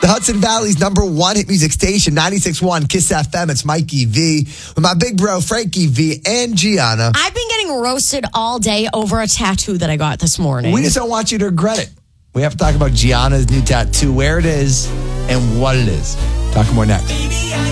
The Hudson Valley's #1 hit music station, 96.1 Kiss FM. It's Mikey V with my big bro, Frankie V, and Gianna. I've been getting roasted all day over a tattoo that I got this morning. We just don't want you to regret it. We have to talk about Gianna's new tattoo, where it is, and what it is. Talk more next. Baby, I